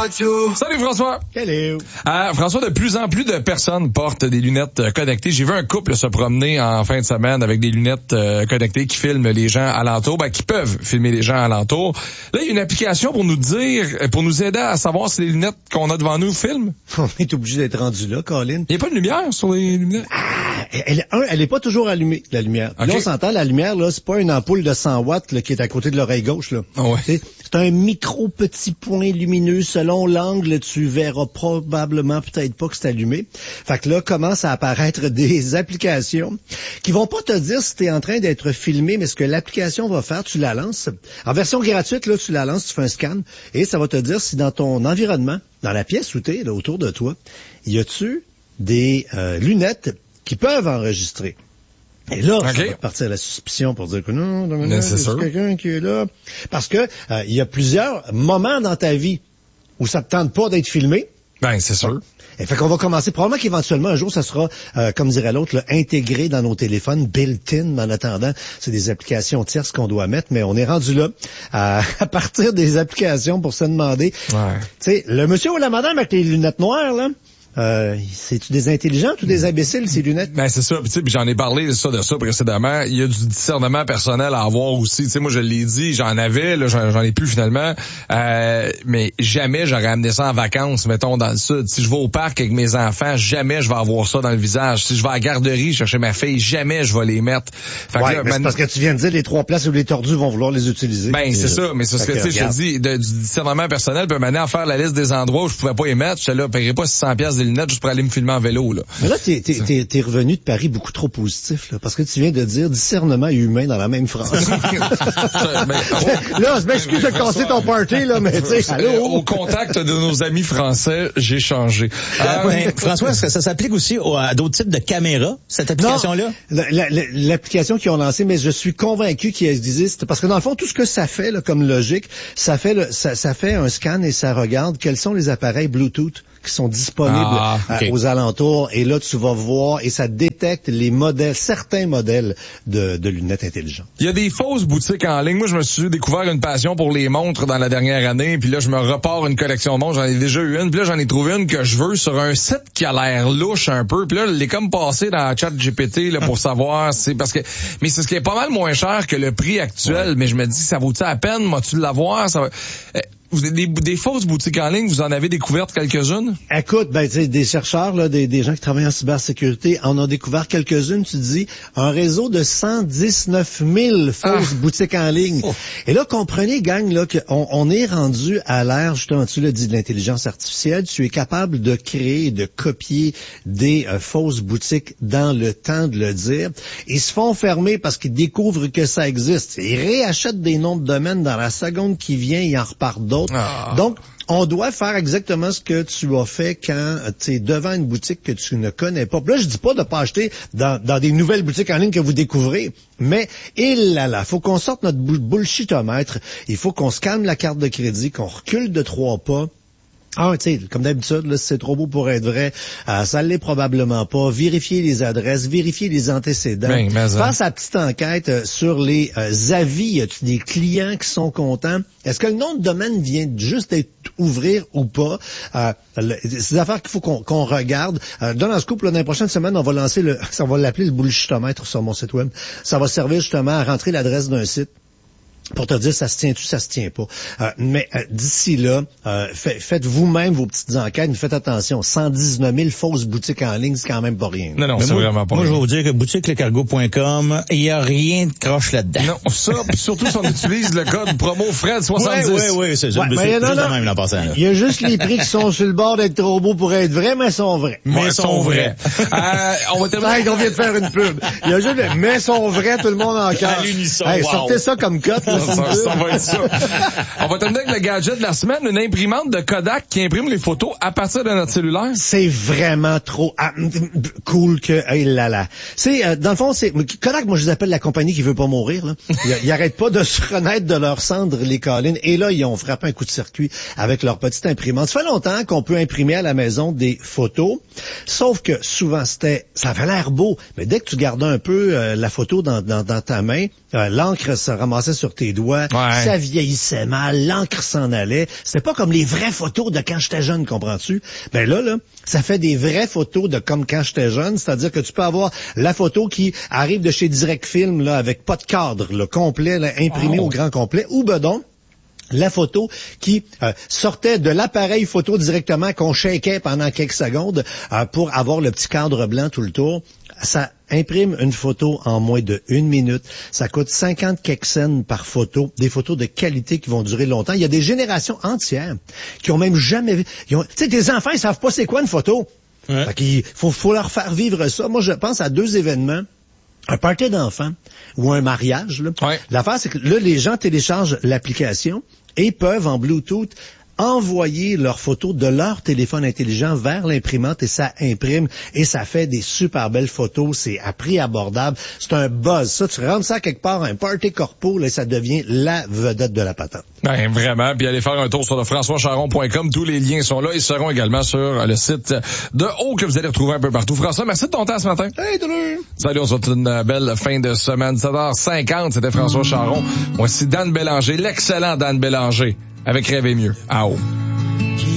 Salut François. Hello. François, de plus en plus de personnes portent des lunettes connectées. J'ai vu un couple se promener en fin de semaine avec des lunettes connectées qui filment les gens alentour, qui peuvent filmer les gens alentour. Là, il y a une application pour nous aider à savoir si les lunettes qu'on a devant nous filment. On est obligé d'être rendu là, Colin. Il n'y a pas de lumière sur les lunettes? Elle est pas toujours allumée, la lumière. Okay. Là, on s'entend, la lumière, là, c'est pas une ampoule de 100 watts là, qui est à côté de l'oreille gauche, là. Oh ouais. C'est un micro petit point lumineux. Selon l'angle, tu verras probablement peut-être pas que c'est allumé. Fait que là, commencent à apparaître des applications qui vont pas te dire si tu es en train d'être filmé, mais ce que l'application va faire, tu la lances. En version gratuite, là, tu la lances, tu fais un scan, et ça va te dire si dans ton environnement, dans la pièce où tu es, là, autour de toi, y a-tu des lunettes qui peuvent enregistrer. Et là, ça va partir à la suspicion pour dire que non, c'est quelqu'un qui est là. Parce que il y a plusieurs moments dans ta vie où ça te tente pas d'être filmé. Ben, c'est sûr. Et fait qu'on va commencer. Probablement qu'éventuellement, un jour, ça sera, comme dirait l'autre, là, intégré dans nos téléphones, built-in, en attendant. C'est des applications tierces qu'on doit mettre, mais on est rendu là, à partir des applications pour se demander. Ouais. Tu sais, le monsieur ou la madame avec les lunettes noires, là, c'est-tu des intelligents ou des imbéciles, ces lunettes? Ben, c'est ça. Puis j'en ai parlé de ça précédemment. Il y a du discernement personnel à avoir aussi. Tu sais, moi, je l'ai dit, j'en avais, là, j'en ai plus finalement. Mais jamais j'aurais amené ça en vacances, mettons, dans le sud. Si je vais au parc avec mes enfants, jamais je vais avoir ça dans le visage. Si je vais à la garderie chercher ma fille, jamais je vais les mettre. Fait ouais, que là, mais c'est parce que tu viens de dire les 3 places où les tordus vont vouloir les utiliser. Ben, c'est ça. Mais c'est ce que, tu sais, je te dis, du discernement personnel, puis maintenant, à faire la liste des endroits où je pouvais pas les mettre, j'étais là, je paierais pas 600$ des lunettes juste pour aller me filmer en vélo, là. Mais là, t'es revenu de Paris beaucoup trop positif, là, parce que tu viens de dire discernement et humain dans la même phrase. Là, je m'excuse de casser ton party, là, mais tu sais, allô? Au contact de nos amis français, j'ai changé. François, est-ce que ça s'applique aussi à d'autres types de caméras, cette application-là? Non, l'application qu'ils ont lancée, mais je suis convaincu qu'il existe, parce que dans le fond, tout ce que ça fait, là, comme logique, ça fait un scan et ça regarde quels sont les appareils Bluetooth qui sont disponibles aux alentours, et là tu vas voir et ça détecte les modèles, certains modèles de lunettes intelligentes. Il y a des fausses boutiques en ligne. Moi, je me suis découvert une passion pour les montres dans la dernière année, puis là je me repars une collection de montres. J'en ai déjà eu une, puis là j'en ai trouvé une que je veux sur un site qui a l'air louche un peu, puis là elle est comme passée dans ChatGPT là pour savoir, mais c'est ce qui est pas mal moins cher que le prix actuel, mais je me dis ça vaut-tu la peine, moi-tu l'avoir, ça va... Vous avez des fausses boutiques en ligne, vous en avez découvertes quelques-unes? Écoute, tu sais, des chercheurs, là, des gens qui travaillent en cybersécurité en ont découvert quelques-unes. Tu dis, un réseau de 119 000 fausses boutiques en ligne. Oh. Et là, comprenez, gang, là, qu'on est rendu à l'ère, justement, tu l'as dit, de l'intelligence artificielle. Tu es capable de créer et de copier des fausses boutiques dans le temps de le dire. Ils se font fermer parce qu'ils découvrent que ça existe. Ils réachètent des noms de domaine dans la seconde qui vient, ils en repartent d'autres. Donc, on doit faire exactement ce que tu as fait quand tu es devant une boutique que tu ne connais pas. Puis là, je dis pas de pas acheter dans des nouvelles boutiques en ligne que vous découvrez, mais faut qu'on sorte notre bullshitomètre. Il faut qu'on scanne la carte de crédit, qu'on recule de 3 pas. Ah, tu sais, comme d'habitude, là, c'est trop beau pour être vrai. Ça l'est probablement pas. Vérifier les adresses, vérifier les antécédents. Faire sa petite enquête sur les avis. Y a-t-il des clients qui sont contents? Est-ce que le nom de domaine vient juste d'être ouvrir ou pas? C'est des affaires qu'il faut qu'on regarde. Dans un scoop, là, dans les prochaines semaines, on va lancer on va l'appeler le bullshitomètre sur mon site web. Ça va servir justement à rentrer l'adresse d'un site pour te dire ça se tient-tu, ça se tient pas. Mais d'ici là, faites vous-même vos petites enquêtes, mais faites attention. 119 000 fausses boutiques en ligne, c'est quand même pas rien. Non, c'est vraiment pas rien. Moi, je vais vous dire que boutiquelecargo.com, il y a rien de croche là-dedans. Non, ça, surtout si on utilise le code promo Fred 70. Oui, c'est juste le même, en passant. Il y a juste les prix qui sont sur le bord d'être trop beaux pour être vrais, mais sont vrais. Mais sont vrais. On va terminer. On vient de faire une pub. Il y a juste mais sont vrais, tout le monde en cœur. À l'unisson, sortez ça comme cote, là. Ça va être ça. On va terminer avec le gadget de la semaine, une imprimante de Kodak qui imprime les photos à partir de notre cellulaire. C'est vraiment trop cool que C'est dans le fond, c'est Kodak, moi je les appelle la compagnie qui veut pas mourir là. Ils arrêtent pas de se renaître de leur cendre, les collines, et là ils ont frappé un coup de circuit avec leur petite imprimante. Ça fait longtemps qu'on peut imprimer à la maison des photos, sauf que souvent ça avait l'air beau, mais dès que tu gardais un peu la photo dans ta main, l'encre se ramassait sur tes doigts, ça vieillissait mal, l'encre s'en allait. C'était pas comme les vraies photos de quand j'étais jeune, comprends-tu? Ben là, ça fait des vraies photos de comme quand j'étais jeune, c'est-à-dire que tu peux avoir la photo qui arrive de chez Direct Film, là, avec pas de cadre, le complet, là, imprimé au grand complet, ou bedon, la photo qui sortait de l'appareil photo directement qu'on shakeait pendant quelques secondes pour avoir le petit cadre blanc tout le tour. Ça imprime une photo en moins de 1 minute. Ça coûte 50 quelques cents par photo. Des photos de qualité qui vont durer longtemps. Il y a des générations entières qui ont même jamais vu. Tu sais, des enfants, ils savent pas c'est quoi une photo. Ouais. Fait qu'il faut leur faire vivre ça. Moi, je pense à 2 événements. Un party d'enfants ou un mariage. Là. Ouais. L'affaire, c'est que là, les gens téléchargent l'application et peuvent en Bluetooth envoyer leurs photos de leur téléphone intelligent vers l'imprimante et ça imprime et ça fait des super belles photos. C'est à prix abordable. C'est un buzz. Ça, tu rentres ça quelque part, un party corpo, là, ça devient la vedette de la patente. Ben, vraiment. Puis allez faire un tour sur le françoischaron.com. Tous les liens sont là. Ils seront également sur le site de Haut que vous allez retrouver un peu partout. François, merci de ton temps ce matin. Hey, salut! Salut, on se souhaite une belle fin de semaine. 7h50, c'était François Charon. Voici Dan Bélanger, l'excellent Dan Bélanger, avec Rêver mieux. À Haut.